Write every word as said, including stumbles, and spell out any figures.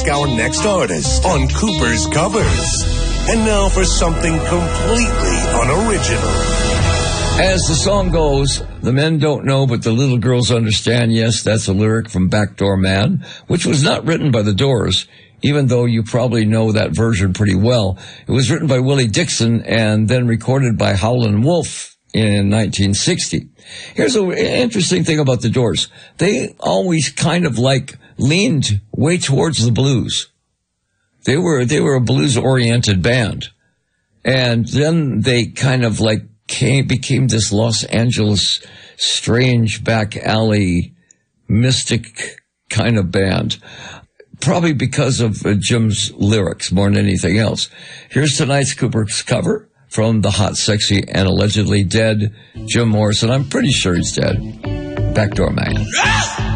our next artist on Cooper's Covers. And now for something completely unoriginal. As the song goes, the men don't know, but the little girls understand. Yes, that's a lyric from Backdoor Man, which was not written by the Doors, even though you probably know that version pretty well. It was written by Willie Dixon and then recorded by Howlin' Wolf in nineteen sixty. Here's an interesting thing about the Doors. They always kind of like leaned way towards the blues. They were, they were a blues-oriented band. And then they kind of like came, became this Los Angeles strange back alley mystic kind of band. Probably because of uh, Jim's lyrics more than anything else. Here's tonight's Cooper's Cover from the hot, sexy, and allegedly dead Jim Morrison. I'm pretty sure he's dead. Backdoor Man.